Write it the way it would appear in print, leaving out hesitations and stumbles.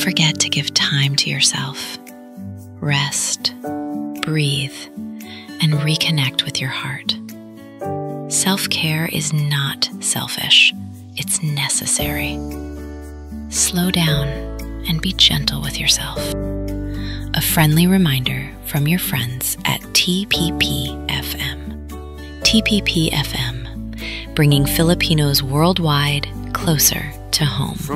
forget to give time to yourself. Rest, breathe, and reconnect with your heart. Self-care is not selfish, it's necessary. Slow down and be gentle with yourself. A friendly reminder from your friends at TPP-FM. TPP-FM, bringing Filipinos worldwide closer to home.